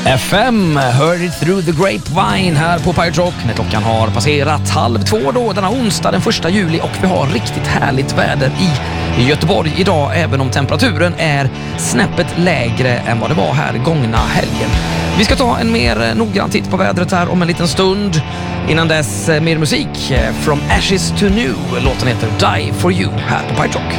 FM, Heard It Through the Grapevine här på Pirate Rock när klockan har passerat 1:30 då denna onsdag den 1 juli och vi har riktigt härligt väder i Göteborg idag även om temperaturen är snäppet lägre än vad det var här gångna helgen. Vi ska ta en mer noggrann titt på vädret här om en liten stund. Innan dess mer musik, From Ashes to New, låten heter Die For You här på Pirate Rock.